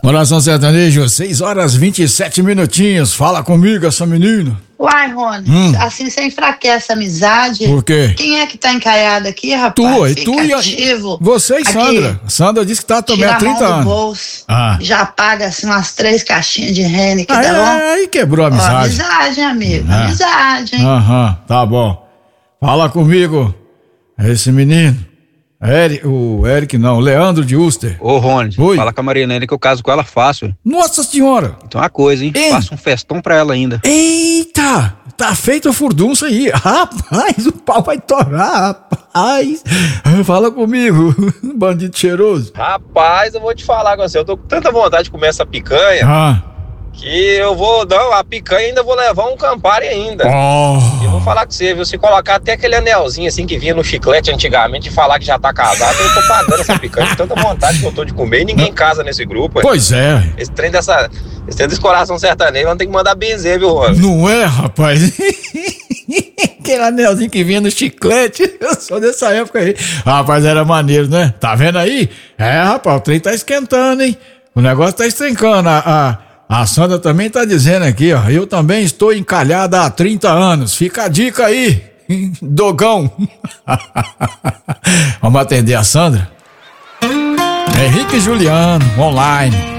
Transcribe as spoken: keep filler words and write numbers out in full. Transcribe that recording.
Moração Sertanejo, seis horas e vinte e sete minutinhos. Fala comigo, essa menina. Uai, Rony, hum. assim você enfraquece a amizade. Por quê? Quem é que tá encalhado aqui, rapaz? Tu, e Fica tu e ativo. Você e Sandra. Aqui, Sandra disse que tá também há trinta tira a mão anos. do bolso, ah. já paga assim umas três caixinhas de Heineken, ah, tá é, bom? Aí quebrou a amizade. Ó, amizade, amigo, ah. amizade, hein? Aham, tá bom. Fala comigo, esse menino. Eric, o Eric não, o Leandro de Uster. Ô, Rony, Oi. Fala com a Marinelli que eu caso com ela fácil. Nossa senhora! Então é uma coisa, hein? Ei. Faça um festão pra ela ainda. Eita! Tá feito a furdunça aí. Rapaz, o pau vai torar, rapaz. Fala comigo, bandido cheiroso. Rapaz, eu vou te falar com você, eu tô com tanta vontade de comer essa picanha Ah. que eu vou, não, a picanha ainda vou levar um Campari ainda. Oh. E eu vou falar com você, viu? Se colocar até aquele anelzinho assim que vinha no chiclete antigamente e falar que já tá casado, eu tô pagando essa picanha, de tanta vontade que eu tô de comer e ninguém casa nesse grupo. Pois é. Esse trem dessa, esse trem desse coração sertanejo, vamos ter que mandar benzer, viu, Rony? Não é, rapaz? Aquele anelzinho que vinha no chiclete, eu sou dessa época aí. Rapaz, era maneiro, né? Tá vendo aí? É, rapaz, o trem tá esquentando, hein? O negócio tá estrencando. A, a, a Sandra também tá dizendo aqui, ó. Eu também estou encalhada há trinta anos. Fica a dica aí, dogão. Vamos atender a Sandra? Henrique e Juliano, online.